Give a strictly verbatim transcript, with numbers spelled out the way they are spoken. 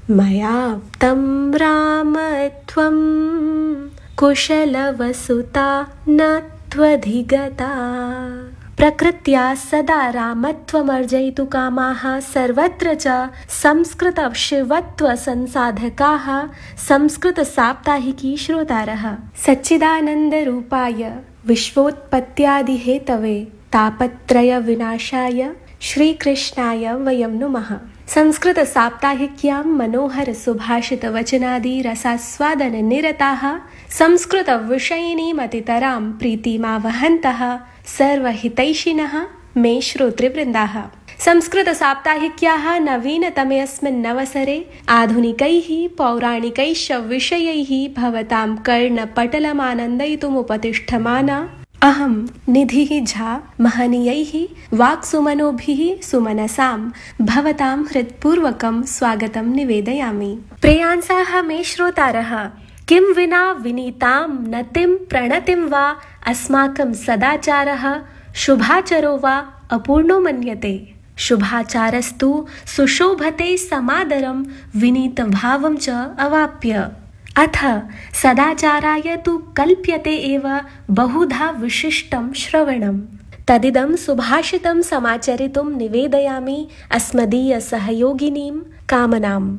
मयाप्तं राम त्वं कुशलवसुता न त्वधिगता। प्रकृत्या सदा रामत्वमर्जयितु कामाः सर्वत्र च संस्कृतशिवत्वसंसाधकाः संस्कृतसाप्ताहिकी श्रोतारः। सच्चिदानन्दरूपाय विश्वोत्पत्त्यादिहेतवे तापत्रयविनाशाय श्रीकृष्णाय वयं नुमः। संस्कृतसाप्ताहिक्यां मनोहर सुभाषितवचनादि रसास्वादननिरताः संस्कृतविषयिणीमतितरां प्रीतिमावहन्तः सर्वहितैषिणः मे श्रोतृवृन्दाः। संस्कृतसाप्ताहिक्याः नवीनतमेऽस्मिन्नवसरे आधुनिकैः पौराणिकैश्च विषयैः भवतां कर्णपटलमानन्दयितुमुपतिष्ठमाना अहं निधिः झा महनीयैः वाक्सुमनोभिः सुमनसां भवतां हृत्पूर्वकं स्वागतं निवेदयामि। प्रियांसाः मे श्रोतारः, किं विना विनीतां नतिं प्रणतिं वा अस्माकं सदाचारः शुभाचरो वा अपूर्णो मन्यते। शुभाचारस्तु सुशोभते समादरं विनीतभावं च अवाप्य। अथ सदाचाराय तु कल्प्यते एव बहुधा विशिष्टं श्रवणं। तदिदं सुभाषितं समाचरितुं निवेदयामि अस्मदीयसहयोगिनीं कामनाम्।